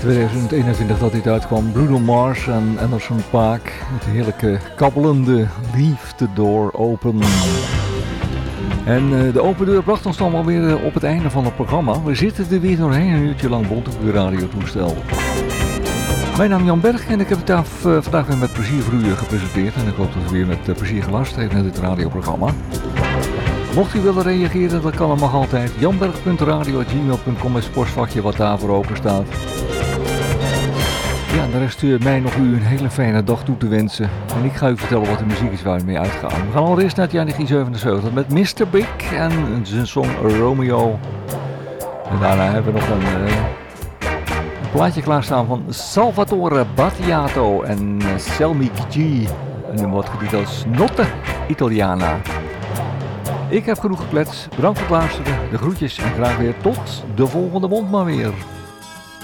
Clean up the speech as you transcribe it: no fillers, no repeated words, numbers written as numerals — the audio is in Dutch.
2021 dat dit uitkwam. Bruno Mars en Anderson .Paak met de heerlijke kabbelende Leave the Door Open. En de open deur bracht ons dan wel weer op het einde van het programma. We zitten er weer doorheen, een uurtje lang bond op uw radiotoestel. Mijn naam is Jan Berg en ik heb het vandaag weer met plezier voor u gepresenteerd. En ik hoop dat u weer met plezier geluisterd heeft naar dit radioprogramma. Mocht u willen reageren, dat kan, mag altijd. janberg.radio@gmail.com is het postvakje wat daarvoor open staat. Ja, de rest mij nog u een hele fijne dag toe te wensen. En ik ga u vertellen wat de muziek is waar we mee uitgaan. We gaan allereerst naar het jaar 1977 met Mr. Big en zijn song Romeo. En daarna hebben we nog een plaatje klaarstaan van Salvatore Battiato en Selmi G. En wat getiteld als Notte Italiana. Ik heb genoeg gekletst. Bedankt voor het luisteren. De groetjes en graag weer tot de volgende mond maar weer.